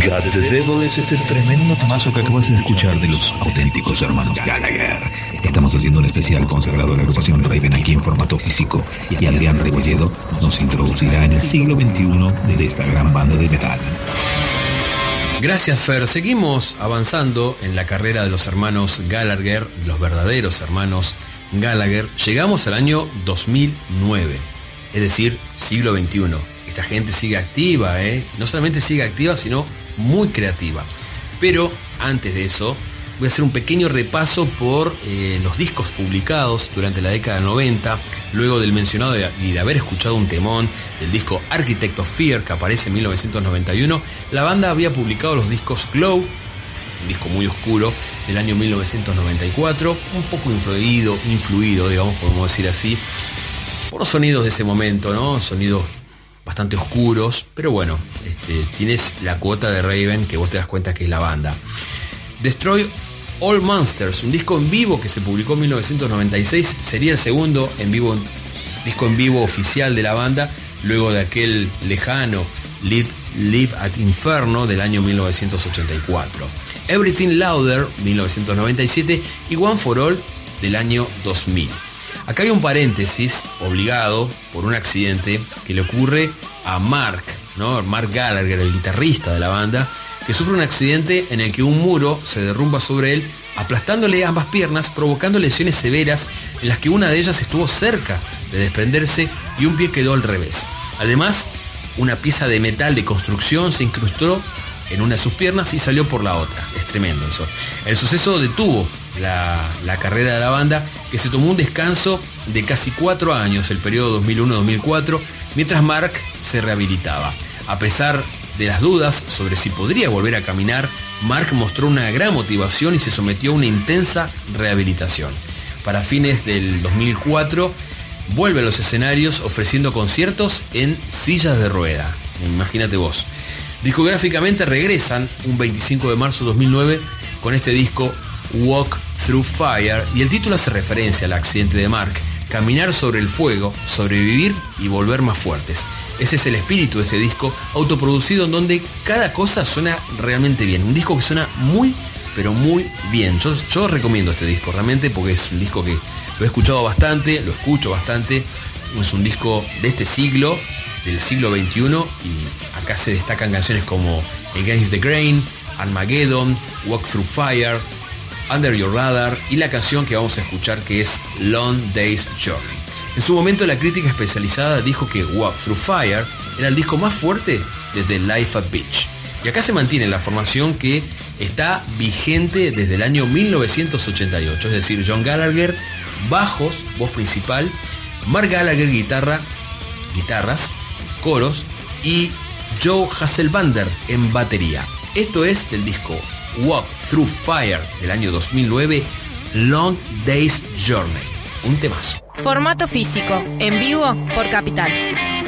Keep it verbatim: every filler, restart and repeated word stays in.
Got the Devil es este tremendo temazo que acabas de escuchar de los auténticos hermanos Gallagher. Estamos haciendo un especial consagrado a la agrupación Raven aquí en formato físico, y Adrián Rebolledo nos introducirá en el siglo veintiuno de esta gran banda de metal. Gracias, Fer. Seguimos avanzando en la carrera de los hermanos Gallagher, los verdaderos hermanos Gallagher. Llegamos al año dos mil nueve, es decir, siglo veintiuno. Esta gente sigue activa, ¿eh? No solamente sigue activa, sino muy creativa. Pero antes de eso, voy a hacer un pequeño repaso por eh, los discos publicados durante la década del noventa, luego del mencionado y de haber escuchado un temón del disco Architect of Fear, que aparece en mil novecientos noventa y uno. La banda había publicado los discos Glow, un disco muy oscuro del año mil novecientos noventa y cuatro, un poco influido, influido, digamos, podemos decir así, por los sonidos de ese momento, ¿no? Sonidos bastante oscuros, pero bueno, este, tienes la cuota de Raven que vos te das cuenta que es la banda. Destroy All Monsters, un disco en vivo que se publicó en mil novecientos noventa y seis, sería el segundo en vivo, disco en vivo oficial de la banda, luego de aquel lejano Live, Live at Inferno del año mil novecientos ochenta y cuatro. Everything Louder, mil novecientos noventa y siete, y One for All del año dos mil. Acá hay un paréntesis obligado por un accidente que le ocurre a Mark, ¿no? Mark Gallagher, el guitarrista de la banda, que sufre un accidente en el que un muro se derrumba sobre él, aplastándole ambas piernas, provocando lesiones severas en las que una de ellas estuvo cerca de desprenderse y un pie quedó al revés. Además, una pieza de metal de construcción se incrustó en una de sus piernas y salió por la otra. Es tremendo eso. El suceso detuvo la, la carrera de la banda, que se tomó un descanso de casi cuatro años, el periodo dos mil uno a dos mil cuatro, mientras Mark se rehabilitaba. A pesar de las dudas sobre si podría volver a caminar, Mark mostró una gran motivación y se sometió a una intensa rehabilitación. Para fines del dos mil cuatro, vuelve a los escenarios ofreciendo conciertos en sillas de rueda. Imagínate vos. Discográficamente regresan un veinticinco de marzo de dos mil nueve con este disco Walk Through Fire, y el título hace referencia al accidente de Mark: caminar sobre el fuego, sobrevivir y volver más fuertes. Ese es el espíritu de este disco autoproducido, en donde cada cosa suena realmente bien. Un disco que suena muy, pero muy bien. Yo, yo recomiendo este disco realmente, porque es un disco que lo he escuchado bastante, lo escucho bastante. Es un disco de este siglo, del siglo veintiuno, y acá se destacan canciones como Against the Grain, Armageddon, Walk Through Fire, Under Your Radar, y la canción que vamos a escuchar, que es Long Day's Journey. En su momento, la crítica especializada dijo que Walk Through Fire era el disco más fuerte desde Life at Beach. Y acá se mantiene la formación que está vigente desde el año mil novecientos ochenta y ocho, es decir, John Gallagher, bajos, voz principal, Mark Gallagher, guitarra, guitarras, coros, y Joe Hasselbander en batería. Esto es del disco Walk Through Fire del año dos mil nueve, Long Day's Journey, un temazo. Formato físico, en vivo por Capital.